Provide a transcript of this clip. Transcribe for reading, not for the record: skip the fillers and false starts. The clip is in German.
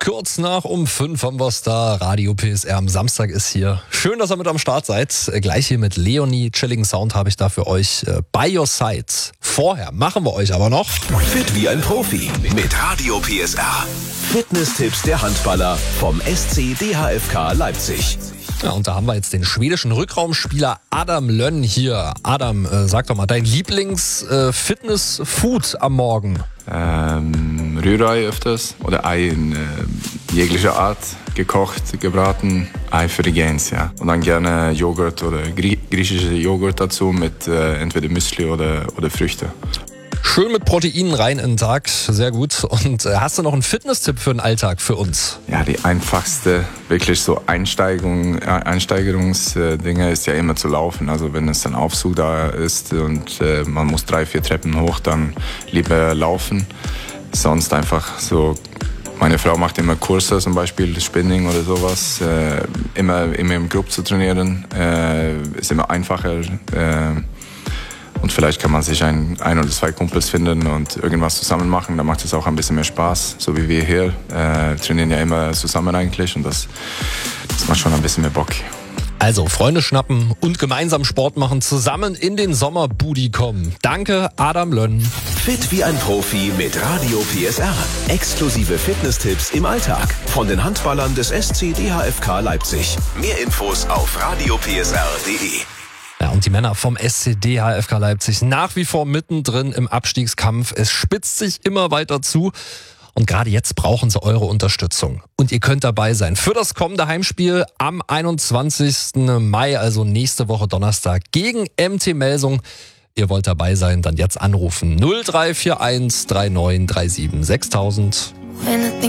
Kurz nach um 5 haben wir es da. Radio PSR am Samstag ist hier. Schön, dass ihr mit am Start seid. Gleich hier mit Leonie. Chilligen Sound habe ich da für euch. By Your Side. Vorher machen wir euch aber noch Fit wie ein Profi mit Radio PSR. Fitness-Tipps der Handballer vom SC DHFK Leipzig. Ja, und da haben wir jetzt den schwedischen Rückraumspieler Adam Lönn hier. Adam, sag doch mal, dein Lieblings-Fitness-Food am Morgen? Rührei öfters oder Ei in jeglicher Art, gekocht, gebraten, Ei für die Gains, ja. Und dann gerne Joghurt oder griechische Joghurt dazu mit entweder Müsli oder Früchte. Schön mit Proteinen rein in den Tag, sehr gut. Und hast du noch einen Fitness-Tipp für den Alltag für uns? Ja, die einfachste, wirklich so Einsteigerungsdinge ist ja immer zu laufen. Also wenn es ein Aufzug da ist und man muss 3-4 Treppen hoch, dann lieber laufen. Sonst einfach so, meine Frau macht immer Kurse, zum Beispiel Spinning oder sowas. Immer im Club zu trainieren, ist immer einfacher. Und vielleicht kann man sich ein oder zwei Kumpels finden und irgendwas zusammen machen. Da macht es auch ein bisschen mehr Spaß. So wie wir hier trainieren ja immer zusammen eigentlich. Und das macht schon ein bisschen mehr Bock. Also Freunde schnappen und gemeinsam Sport machen, zusammen in den Sommerbooty kommen. Danke, Adam Lönn. Fit wie ein Profi mit Radio PSR. Exklusive Fitness-Tipps im Alltag von den Handballern des SC DHFK Leipzig. Mehr Infos auf radiopsr.de. Ja, und die Männer vom SC DHFK Leipzig nach wie vor mittendrin im Abstiegskampf. Es spitzt sich immer weiter zu. Und gerade jetzt brauchen sie eure Unterstützung. Und ihr könnt dabei sein für das kommende Heimspiel am 21. Mai, also nächste Woche Donnerstag, gegen MT Melsung. Ihr wollt dabei sein, dann jetzt anrufen 0341 3937 6000.